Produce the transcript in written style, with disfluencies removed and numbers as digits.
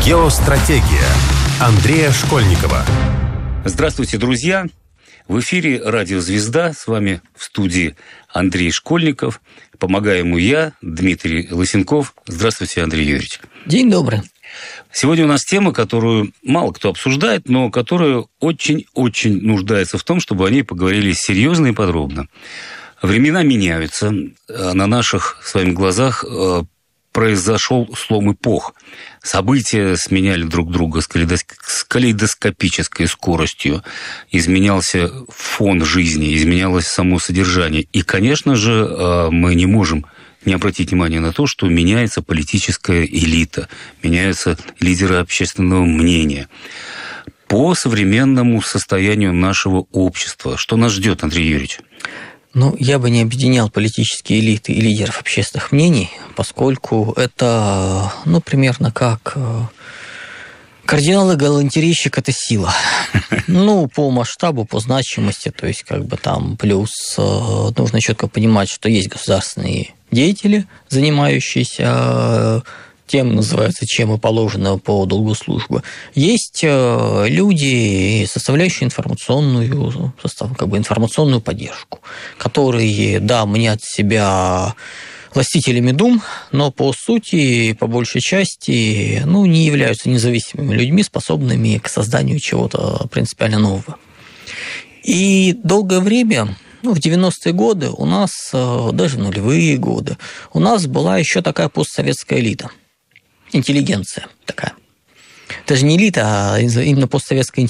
Геостратегия Андрея Школьникова. Здравствуйте, друзья! В эфире радио «Звезда». С вами в студии Андрей Школьников. Помогаю ему я, Дмитрий Лысенков. Здравствуйте, Андрей Юрьевич. День добрый. Сегодня у нас тема, которую мало кто обсуждает, но которая очень-очень нуждается в том, чтобы о ней поговорили серьезно и подробно. Времена меняются. На наших с вами глазах произошел слом эпох. События сменяли друг друга с калейдоскопической скоростью. Изменялся фон жизни, изменялось само содержание. И, конечно же, мы не можем не обратить внимания на то, что меняется политическая элита, меняются лидеры общественного мнения. По современному состоянию нашего общества, что нас ждет, Андрей Юрьевич? Я бы не объединял политические элиты и лидеров общественных мнений, поскольку это, примерно как кардинал и галантерейщик – это сила. По масштабу, по значимости, то есть там плюс нужно четко понимать, что есть государственные деятели, занимающиеся тем, называется, чем и положено по долгу службы. Есть люди, составляющие информационную поддержку, которые, мнят себя властителями дум, но по сути, по большей части, не являются независимыми людьми, способными к созданию чего-то принципиально нового. И долгое время, в 90-е годы у нас, даже в нулевые годы, у нас была еще такая постсоветская элита. Интеллигенция такая. Даже не элита, а именно постсоветская интеллигенция.